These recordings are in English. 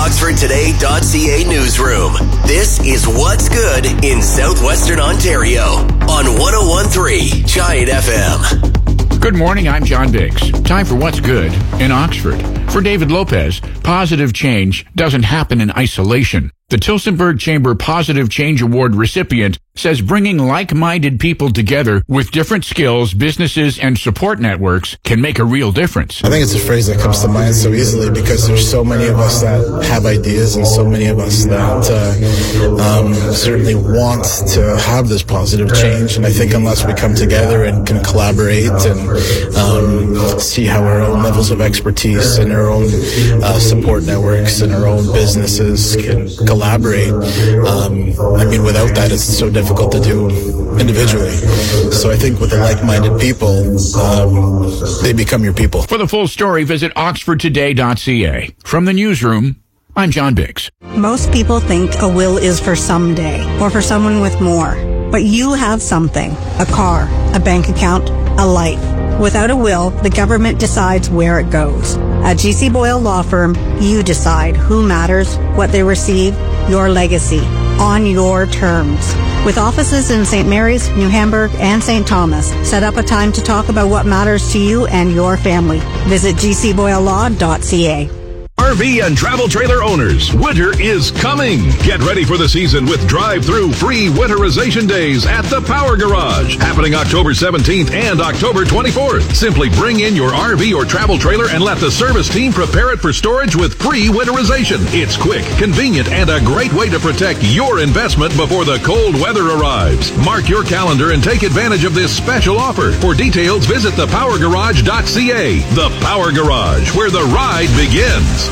OxfordToday.ca newsroom. This is What's Good in Southwestern Ontario on 101.3 Giant FM. Good morning, I'm John Biggs. Time for What's Good in Oxford. For David Lopez, positive change doesn't happen in isolation. The Tillsonburg Chamber Positive Change Award recipient says bringing like-minded people together with different skills, businesses, and support networks can make a real difference. I think it's a phrase that comes to mind so easily because there's so many of us that have ideas and so many of us that certainly want to have this positive change. And I think unless we come together and can collaborate and see how our own levels of expertise and our own support networks and our own businesses can collaborate, without that, it's so difficult to do individually. So I think with the like-minded people, they become your people. For the full story, visit oxfordtoday.ca. From the newsroom, I'm John Biggs. Most people think a will is for someday or for someone with more. But you have something. A car, a bank account, a life. Without a will, the government decides where it goes. At GC Boyle Law Firm, you decide who matters, what they receive, your legacy, on your terms. With offices in St. Mary's, New Hamburg, and St. Thomas, set up a time to talk about what matters to you and your family. Visit gcboylelaw.ca. RV and travel trailer owners, winter is coming. Get ready for the season with drive-through free winterization days at the Power Garage, happening October 17th and October 24th. Simply bring in your RV or travel trailer and let the service team prepare it for storage with free winterization. It's quick, convenient, and a great way to protect your investment before the cold weather arrives. Mark your calendar and take advantage of this special offer. For details, visit thepowergarage.ca. The Power Garage, where the ride begins.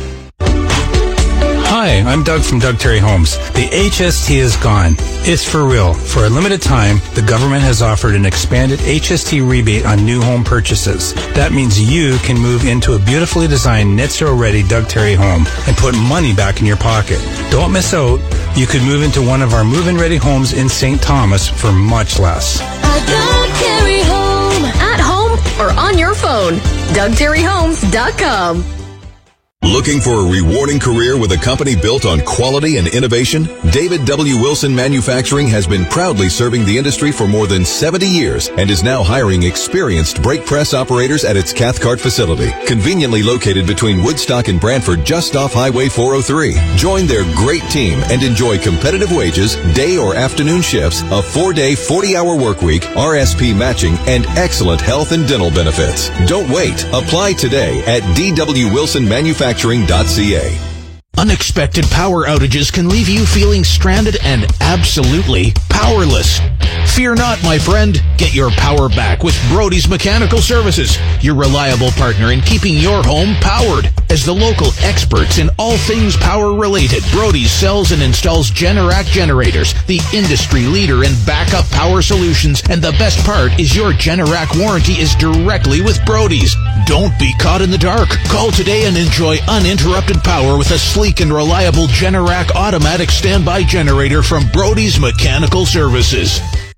Hi, I'm Doug from Doug Terry Homes. The HST is gone. It's for real. For a limited time, the government has offered an expanded HST rebate on new home purchases. That means you can move into a beautifully designed NetZero-ready Doug Terry home and put money back in your pocket. Don't miss out. You could move into one of our move-in ready homes in St. Thomas for much less. A Doug Terry home. At home or on your phone. DougTerryHomes.com. Looking for a rewarding career with a company built on quality and innovation? David W. Wilson Manufacturing has been proudly serving the industry for more than 70 years and is now hiring experienced brake press operators at its Cathcart facility, conveniently located between Woodstock and Brantford, just off Highway 403. Join their great team and enjoy competitive wages, day or afternoon shifts, a 4-day, 40-hour work week, RSP matching, and excellent health and dental benefits. Don't wait. Apply today at dwwilsonmanufacturing.ca. Unexpected power outages can leave you feeling stranded and absolutely powerless. Fear not, my friend. Get your power back with Brody's Mechanical Services, your reliable partner in keeping your home powered. As the local experts in all things power-related, Brody's sells and installs Generac generators, the industry leader in backup power solutions, and the best part is your Generac warranty is directly with Brody's. Don't be caught in the dark. Call today and enjoy uninterrupted power with a sleek and reliable Generac automatic standby generator from Brody's Mechanical Services.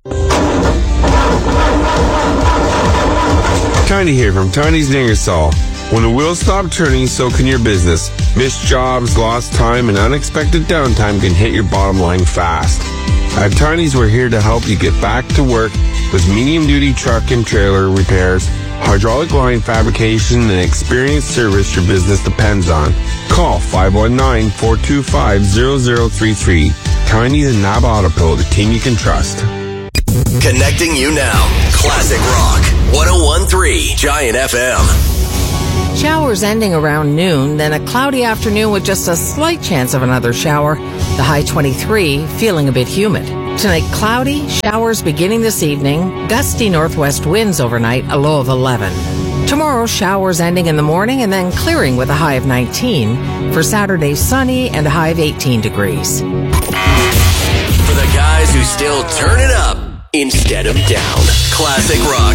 Tiny here from Tiny's Ingersoll. When the wheels stop turning, so can your business. Missed jobs, lost time, and unexpected downtime can hit your bottom line fast. At Tiny's, we're here to help you get back to work with medium-duty truck and trailer repairs, hydraulic line fabrication, and experienced service your business depends on. Call 519-425-0033. Tiny's and Nab Auto Pill, the team you can trust. Connecting you now. Classic Rock. 101.3 Giant FM. Showers ending around noon, then a cloudy afternoon with just a slight chance of another shower. The high 23, feeling a bit humid. Tonight, cloudy, showers beginning this evening, gusty northwest winds overnight, a low of 11. Tomorrow, showers ending in the morning and then clearing with a high of 19. For Saturday, sunny and a high of 18 degrees. For the guys who still turn it up instead of down. Classic Rock